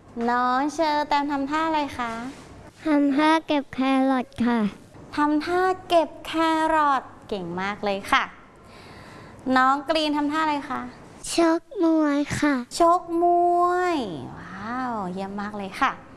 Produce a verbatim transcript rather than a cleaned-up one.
น้องเชอแตมทำท่าอะไรคะทำท่าเก็บแครอทค่ะทำท่าเก็บแครอทเก่งมากเลยค่ะน้องกรีนทำท่าอะไรคะชกมวยค่ะชกมวยว้าวเยี่ยมมากเลยค่ะ